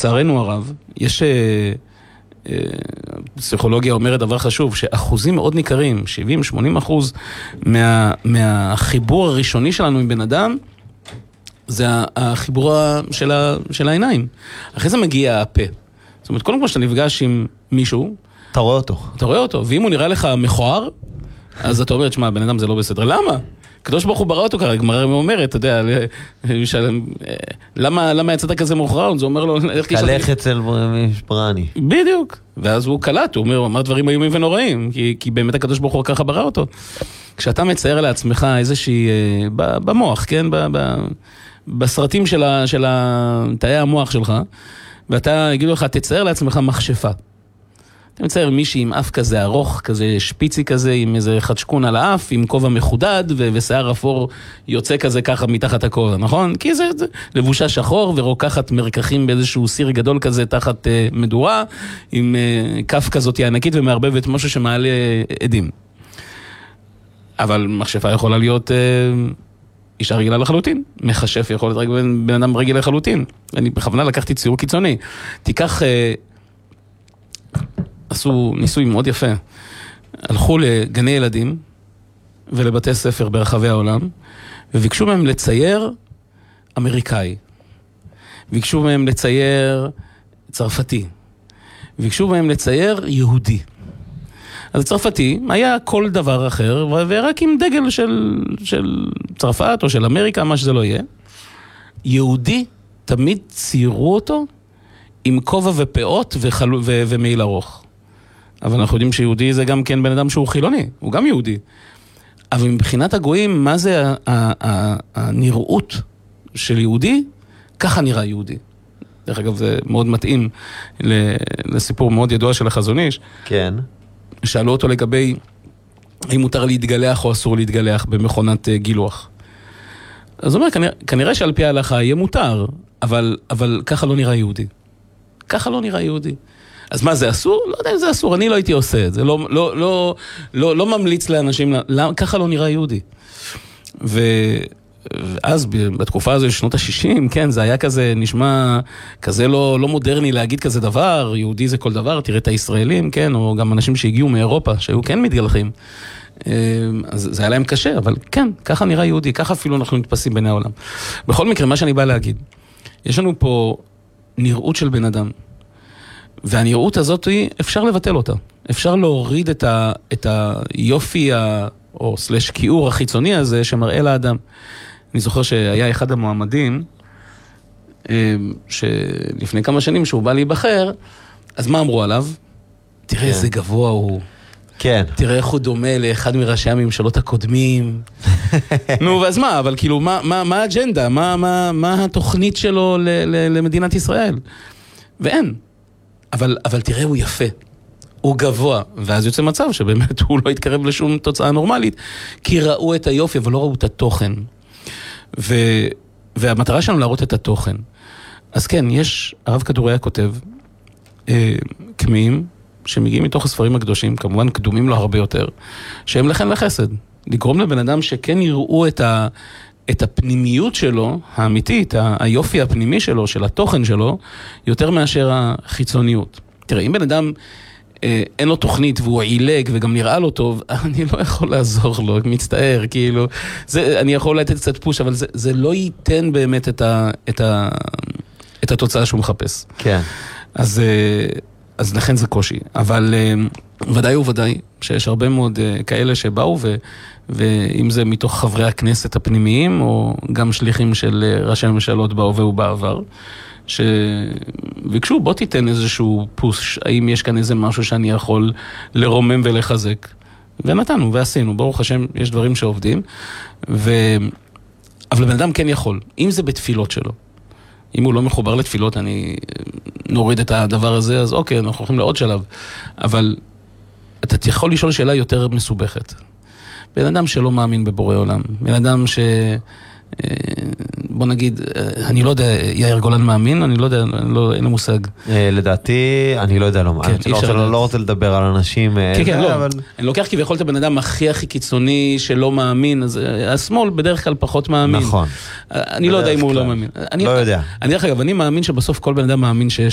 לצערנו הרב, יש פסיכולוגיה אומרת דבר חשוב, שאחוזים מאוד ניכרים, 70-80% מהחיבור הראשוני שלנו עם בן אדם, זה החיבור של העיניים. אחרי זה מגיע הפה. זאת אומרת, קודם כל שאתה נפגש עם מישהו, אתה רואה אותו. אתה רואה אותו, ואם הוא נראה לך מכוער, אז אתה אומר, תשמע, בן אדם זה לא בסדר. למה? הקדוש ברוך הוא ברא אותו כרגע, גמרא אומרת, אתה יודע, למה יצאת כזה מוכרע? זה אומר לו, קלח אצל משפרני. בדיוק. ואז הוא קלט, הוא אמר דברים איומים ונוראים, כי באמת הקדוש ברוך הוא ככה ברא אותו. כשאתה מצייר לעצמך איזושהי, במוח, כן? בסרטים של תאי המוח שלך, ואתה, יגידו לך, תצייר לעצמך מכשפה. אתה מצייר מישהי עם אף כזה ארוך, כזה שפיצי כזה, עם איזה חדשקון על האף, עם כובע מחודד, ושיער אפור יוצא כזה ככה מתחת הכובע, נכון? כי זה לבושה שחור ורוקחת מרקחים באיזשהו סיר גדול כזה תחת מדורה, עם כף כזאת ענקית ומערבבת משהו שמעלה עדים. אבל מכשפה יכולה להיות אישה רגילה לחלוטין. מכשף יכול להיות בן אדם רגיל לחלוטין. אני בכוונה לקחתי ציור קיצוני. תיקח... עשו ניסוי מאוד יפה. הלכו לגני ילדים ולבתי ספר ברחבי העולם, וביקשו מהם לצייר אמריקאי. ביקשו מהם לצייר צרפתי. ביקשו מהם לצייר יהודי. אז הצרפתי היה כל דבר אחר, ורק עם דגל של צרפת או של אמריקה, מה שזה לא יהיה. יהודי, תמיד ציירו אותו עם כובע ופאות ומעיל ארוך. אבל אנחנו יודעים שיהודי זה גם כן בן אדם שהוא חילוני, הוא גם יהודי. אבל מבחינת הגויים, מה זה הנראות של יהודי? ככה נראה יהודי. דרך אגב, זה מאוד מתאים לסיפור מאוד ידוע של החזון איש. כן. שאלו אותו לגבי האם מותר להתגלח או אסור להתגלח במכונת גילוח. אז הוא אומר, כנראה שעל פי ההלכה יהיה מותר, אבל ככה לא נראה יהודי. ככה לא נראה יהודי. אז מה, זה אסור? לא יודע אם זה אסור, אני לא הייתי עושה את זה, לא ממליץ לאנשים, ככה לא נראה יהודי. ואז בתקופה הזו, שנות ה-60, כן, זה היה כזה, נשמע כזה לא מודרני להגיד כזה דבר, יהודי זה כל דבר, תראה את הישראלים, כן, או גם אנשים שהגיעו מאירופה, שהיו כן מתגלחים. אז זה היה להם קשה, אבל כן, ככה נראה יהודי, ככה אפילו אנחנו נתפסים בעיני העולם. בכל מקרה, מה שאני בא להגיד, יש לנו פה נראות של בן אדם, והנראות הזאת אפשר לבטל אותה. אפשר להוריד את היופי או סלש כיעור החיצוני הזה שמראה לאדם. אני זוכר שהיה אחד המועמדים שלפני כמה שנים שהוא בא להיבחר, אז מה אמרו עליו? תראה איזה גבוה הוא. כן. תראה איך הוא דומה לאחד מראשי הממשלות הקודמים. נו, ואז מה? אבל כאילו, מה האג'נדה? מה התוכנית שלו למדינת ישראל? ואין. אבל תראה, הוא יפה. הוא גבוה. ואז יוצא מצב שבאמת הוא לא יתקרב לשום תוצאה נורמלית, כי ראו את היופי, אבל לא ראו את התוכן. והמטרה שלנו להראות את התוכן. אז כן, יש, הרב כדוריה כותב, כמיים, שמגיעים מתוך הספרים הקדושים, כמובן קדומים לו הרבה יותר, שהם לכן לחסד. לגרום לבן אדם שכן יראו את הפנימיות שלו, האמיתית, היופי הפנימי שלו, של התוכן שלו, יותר מאשר החיצוניות. תראה, אם בן אדם אין לו תוכנית והוא עילג וגם נראה לו טוב, אני לא יכול לעזור לו, מצטער, כאילו, אני יכול לתת קצת פוש, אבל זה לא ייתן באמת את התוצאה שהוא מחפש. כן. אז לכן זה קושי, אבל ודאי וודאי שיש הרבה מאוד כאלה שבאו, ואם זה מתוך חברי הכנסת הפנימיים, או גם שליחים של ראשי הממשלות בהווה ובעבר, שביקשו, בוא תיתן איזשהו פוש, האם יש כאן איזה משהו שאני יכול לרומם ולחזק, ונתנו ועשינו, ברוך השם, יש דברים שעובדים, אבל בן אדם כן יכול, אם זה בתפילות שלו, אם הוא לא מחובר לתפילות, אני נוריד את הדבר הזה, אז אוקיי, אנחנו הולכים לעוד שלב. אבל אתה יכול לשאול שאלה יותר מסובכת. בן אדם שלא מאמין בבורא עולם. בן אדם בוא נגיד, אני לא יודע, יאיר גולן מאמין, אני לא יודע, אין לי מושג. לדעתי, אני לא יודע לומר. לא רוצה לדבר על אנשים. כן, כן, לא. אני לוקח כביכול את הבן אדם הכי קיצוני שלא מאמין, אז השמאל בדרך כלל פחות מאמין. נכון. אני לא יודע אם הוא לא מאמין. לא יודע. אני דרך אגב, אני מאמין שבסוף כל בן אדם מאמין שיש